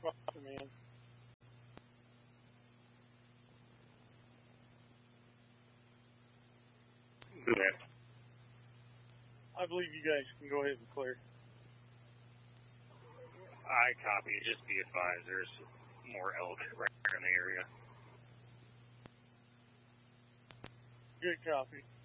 man. Okay. I believe you guys can go ahead and clear. I copy. Just be advised, there's more elk right here in the area. Good copy.